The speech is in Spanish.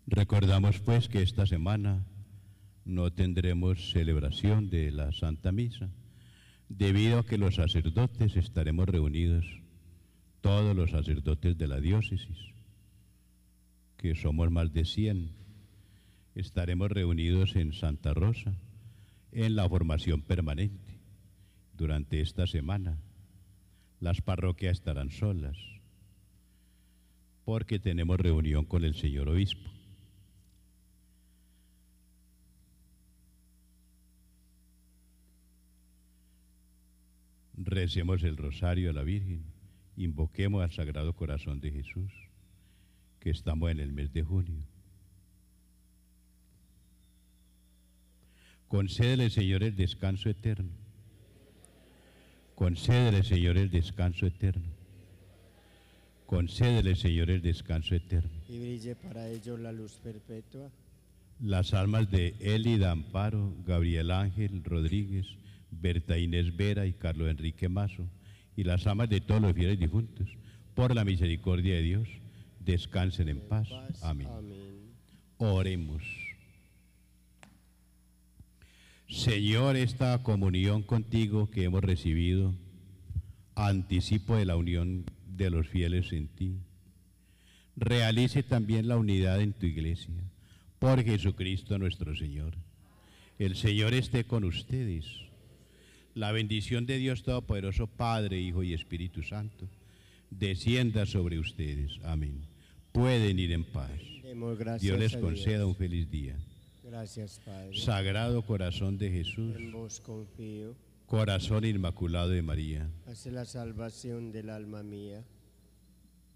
Recordamos pues que esta semana no tendremos celebración de la Santa Misa, debido a que los sacerdotes estaremos reunidos, todos los sacerdotes de la diócesis, que somos más de 100, estaremos reunidos en Santa Rosa, en la formación permanente. Durante esta semana, las parroquias estarán solas, porque tenemos reunión con el señor obispo. Recemos el rosario a la Virgen, invoquemos al Sagrado Corazón de Jesús, que estamos en el mes de junio. Concédele, Señor, el descanso eterno. Concédele, Señor, el descanso eterno. Concédele, Señor, el descanso eterno. Y brille para ellos la luz perpetua. Las almas de Elida Amparo, Gabriel Ángel Rodríguez, Berta Inés Vera y Carlos Enrique Mazo, y las almas de todos los fieles difuntos, por la misericordia de Dios, descansen en paz. Amén. Oremos. Señor, esta comunión contigo que hemos recibido, anticipo de la unión de los fieles en ti, realice también la unidad en tu iglesia, por Jesucristo nuestro Señor. El Señor esté con ustedes. La bendición de Dios Todopoderoso, Padre, Hijo y Espíritu Santo, descienda sobre ustedes. Amén. Pueden ir en paz. Dios les conceda un feliz día. Gracias, Padre. Sagrado Corazón de Jesús, En vos confío. Corazón Inmaculado de María, Hace la salvación del alma mía.